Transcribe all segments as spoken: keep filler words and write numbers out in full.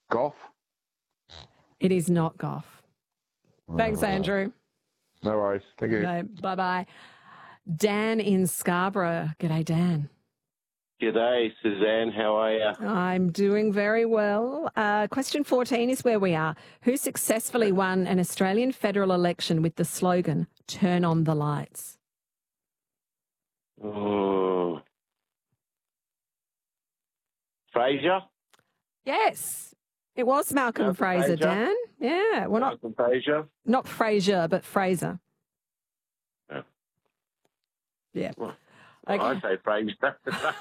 Golf? It is not Gough. Thanks, Andrew. No worries. Thank you. No, bye-bye. Dan in Scarborough. G'day, Dan. G'day, Suzanne. How are you? I'm doing very well. Uh, question fourteen is where we are. Who successfully won an Australian federal election with the slogan, "Turn on the lights"? Oh. Fraser? Yes, it was Malcolm, Malcolm Fraser, Fraser. Dan. Yeah, well, not, Malcolm Fraser? not Fraser, but Fraser. Yeah. Yeah. Well, Okay. I say Fraser.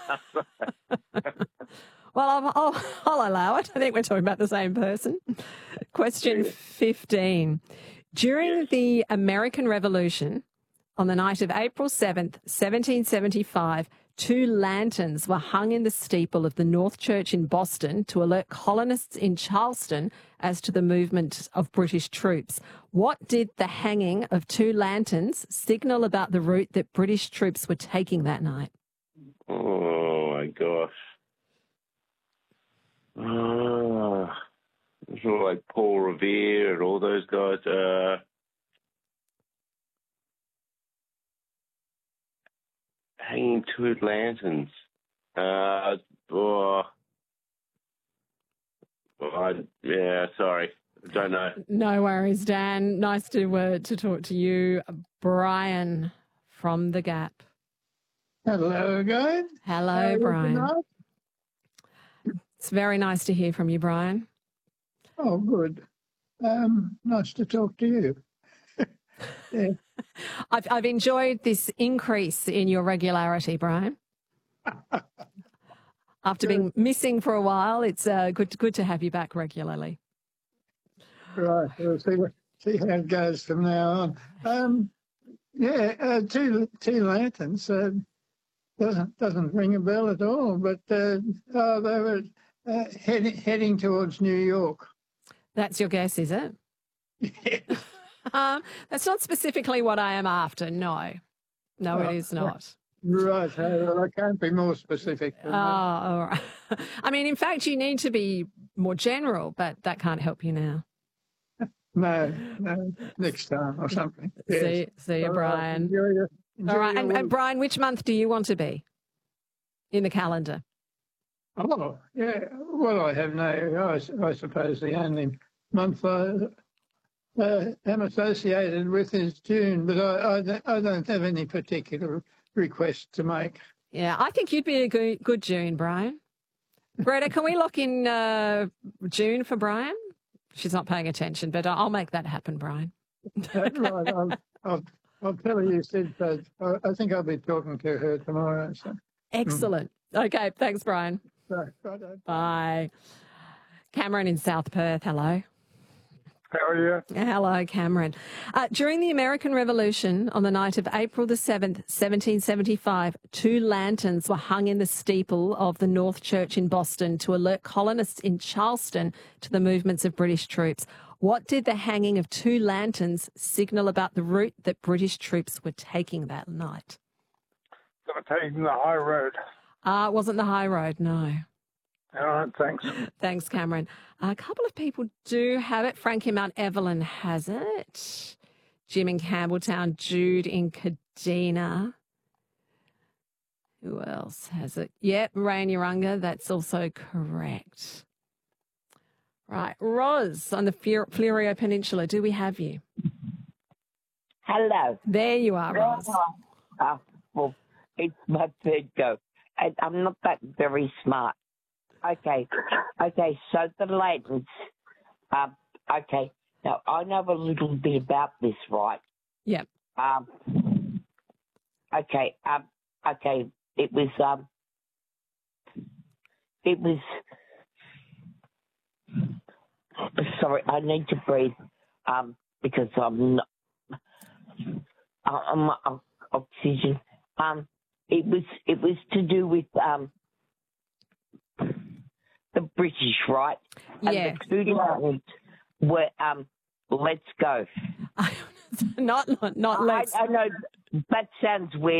Well, I'll, I'll, I'll allow it. I think we're talking about the same person. Question fifteen. During the American Revolution, on the night of April seventh, seventeen seventy-five, two lanterns were hung in the steeple of the North Church in Boston to alert colonists in Charleston as to the movement of British troops. What did the hanging of two lanterns signal about the route that British troops were taking that night? Oh, my gosh. Oh, it's all like Paul Revere and all those guys. Uh, hanging two lanterns. Uh, oh, oh, I, yeah, sorry. I don't know. No worries, Dan. Nice to uh, to talk to you. Brian from The Gap. Hello again. Hello, How are you Brian. tonight? It's very nice to hear from you, Brian. Oh, good. Um, nice to talk to you. Yeah. I've, I've enjoyed this increase in your regularity, Brian. After being missing for a while, it's uh, good, good to have you back regularly. Right. We'll see, what, see how it goes from now on. Um, yeah, uh, two, two lanterns uh, doesn't, doesn't ring a bell at all, but uh, oh, they were uh, head, heading towards New York. That's your guess, is it? Yes. Um, that's not specifically what I am after, no. No, Oh, it is not. Right. Uh, well, I can't be more specific Oh, than that. all right. I mean, in fact, you need to be more general, but that can't help you now. No, no, next time or something. Yes. See, see you, All right, Brian. enjoy your, enjoy All right, your and, and week. Brian, which month do you want to be in the calendar? Oh, yeah. Well, I have no, I, I suppose the only month I uh, am associated with is June, but I, I, don't- I don't have any particular request to make. Yeah, I think you'd be a good, good June, Brian. Greta, can we lock in uh, June for Brian? She's not paying attention, but I'll make that happen, Brian. Uh, right, I'll, I'll, I'll tell her you said that. I, I think I'll be talking to her tomorrow. So, Excellent. Okay, thanks, Brian. right, right, Bye. Cameron in South Perth, hello. How are you? Hello, Cameron. Uh, during the American Revolution, on the night of April the seventh, seventeen seventy-five, two lanterns were hung in the steeple of the North Church in Boston to alert colonists in Charleston to the movements of British troops. What did the hanging of two lanterns signal about the route that British troops were taking that night? I'm taking the high road. Uh, it wasn't the high road, no. All right, thanks. Thanks, Cameron. A couple of people do have it. Frank in Mount Evelyn has it. Jim in Campbelltown, Jude in Kadina. Who else has it? Yep, Ray in Urunga. That's also correct. Right. Roz on the Fleur- Fleurieu Peninsula. Do we have you? Hello. There you are, Roz. Uh, well, it's my third go. And I'm not that very smart. Okay. Okay, so the lanterns. Um, okay. Now, I know a little bit about this, right? Yep. Um, okay. Um, okay. It was, um, it was, sorry, I need to breathe, um, because I'm not, I'm on oxygen. Um, it was, it was to do with, um, the British, right? And Yeah. the two lanterns were, um, let's go. not, not, not I, let's. I know that sounds weird.